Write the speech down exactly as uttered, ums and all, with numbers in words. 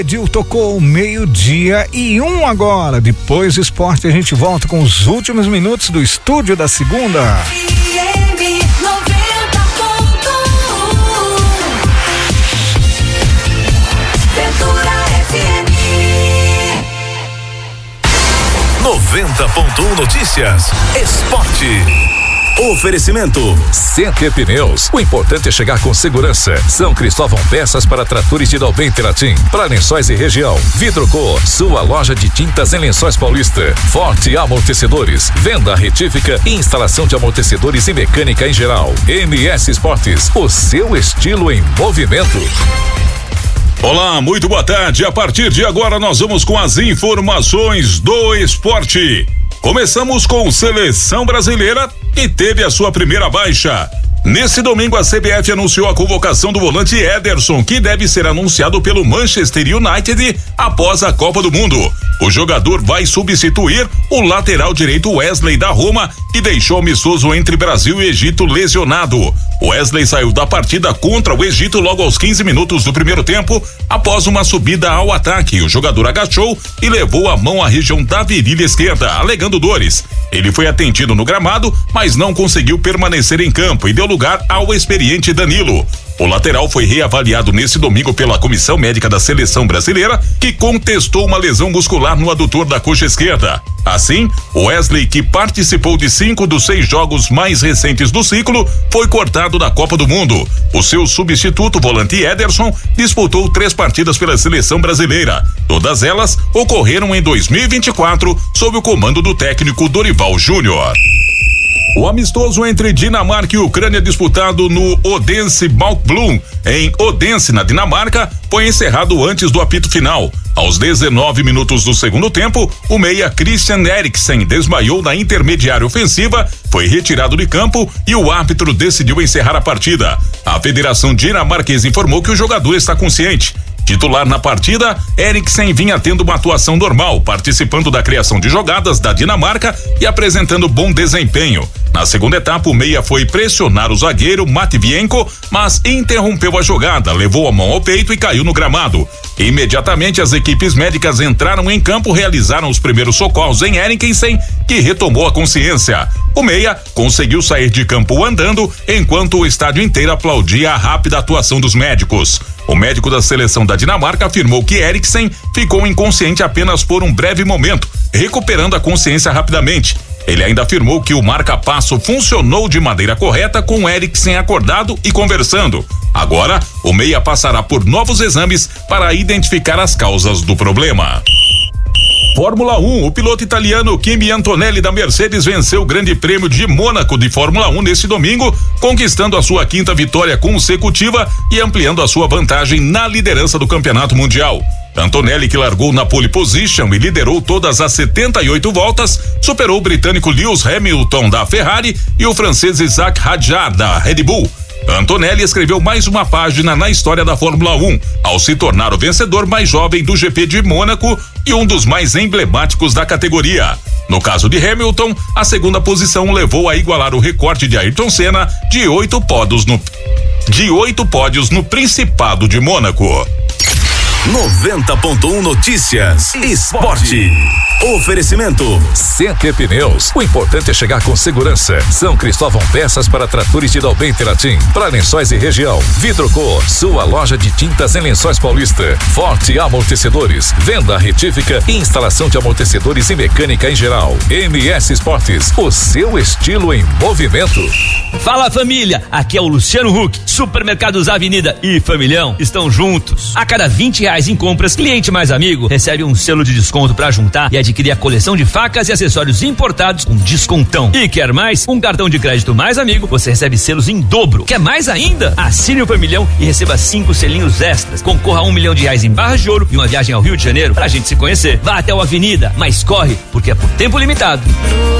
Edil tocou meio-dia e um agora. Depois do esporte, a gente volta com os últimos minutos do estúdio da segunda. noventa ponto um Notícias Esporte. Oferecimento C T Pneus. O importante é chegar com segurança. São Cristóvão Peças para tratores de Dalben Teratim. Para Lençóis e região. Vidroco, sua loja de tintas em Lençóis Paulista. Forte Amortecedores. Venda retífica e instalação de amortecedores e mecânica em geral. M S Esportes. O seu estilo em movimento. Olá, muito boa tarde. A partir de agora nós vamos com as informações do esporte. Começamos com Seleção Brasileira, que teve a sua primeira baixa. Nesse domingo, a C B F anunciou a convocação do volante Ederson, que deve ser anunciado pelo Manchester United após a Copa do Mundo. O jogador vai substituir o lateral direito Wesley da Roma, que deixou amistoso entre Brasil e Egito lesionado. Wesley saiu da partida contra o Egito logo aos quinze minutos do primeiro tempo, após uma subida ao ataque. O jogador agachou e levou a mão à região da virilha esquerda, alegando dores. Ele foi atendido no gramado, mas não conseguiu permanecer em campo e deu lugar ao experiente Danilo. O lateral foi reavaliado nesse domingo pela Comissão Médica da Seleção Brasileira, que contestou uma lesão muscular no adutor da coxa esquerda. Assim, Wesley, que participou de cinco dos seis jogos mais recentes do ciclo, foi cortado da Copa do Mundo. O seu substituto, volante Ederson, disputou três partidas pela Seleção Brasileira. Todas elas ocorreram em dois mil e vinte e quatro, sob o comando do técnico Dorival Júnior. O amistoso entre Dinamarca e Ucrânia, disputado no Odense Boldklub, em Odense, na Dinamarca, foi encerrado antes do apito final. Aos dezenove minutos do segundo tempo, o meia Christian Eriksen desmaiou na intermediária ofensiva, foi retirado de campo e o árbitro decidiu encerrar a partida. A Federação Dinamarquesa informou que o jogador está consciente. Titular na partida, Eriksen vinha tendo uma atuação normal, participando da criação de jogadas da Dinamarca e apresentando bom desempenho. Na segunda etapa, o meia foi pressionar o zagueiro Matvienko, mas interrompeu a jogada, levou a mão ao peito e caiu no gramado. Imediatamente, as equipes médicas entraram em campo, realizaram os primeiros socorros em Eriksen, que retomou a consciência. O meia conseguiu sair de campo andando, enquanto o estádio inteiro aplaudia a rápida atuação dos médicos. O médico da seleção da Dinamarca afirmou que Eriksen ficou inconsciente apenas por um breve momento, recuperando a consciência rapidamente. Ele ainda afirmou que o marca-passo funcionou de maneira correta, com Eriksen acordado e conversando. Agora, o meia passará por novos exames para identificar as causas do problema. Fórmula um, o piloto italiano Kimi Antonelli da Mercedes venceu o Grande Prêmio de Mônaco de Fórmula um neste domingo, conquistando a sua quinta vitória consecutiva e ampliando a sua vantagem na liderança do campeonato mundial. Antonelli, que largou na pole position e liderou todas as setenta e oito voltas, superou o britânico Lewis Hamilton da Ferrari e o francês Isaac Hadjar da Red Bull. Antonelli escreveu mais uma página na história da Fórmula um, ao se tornar o vencedor mais jovem do G P de Mônaco e um dos mais emblemáticos da categoria. No caso de Hamilton, a segunda posição o levou a igualar o recorde de Ayrton Senna de oito pódios no, de oito pódios no Principado de Mônaco. noventa ponto um Notícias Esporte. Oferecimento C T Pneus. O importante é chegar com segurança. São Cristóvão Peças para tratores de Dalben Teratim. Para Lençóis e região. Vidroco, sua loja de tintas em Lençóis Paulista. Forte Amortecedores. Venda retífica e instalação de amortecedores e mecânica em geral. M S Esportes. O seu estilo em movimento. Fala, família, aqui é o Luciano Huck. Supermercados Avenida e Familhão estão juntos. A cada vinte reais em compras, cliente mais amigo recebe um selo de desconto para juntar e adquirir a coleção de facas e acessórios importados com descontão. E quer mais? Um cartão de crédito mais amigo, você recebe selos em dobro. Quer mais ainda? Assine o Familhão e receba cinco selinhos extras. Concorra a um milhão de reais em barras de ouro e uma viagem ao Rio de Janeiro pra gente se conhecer. Vá até o Avenida, mas corre, porque é por tempo limitado.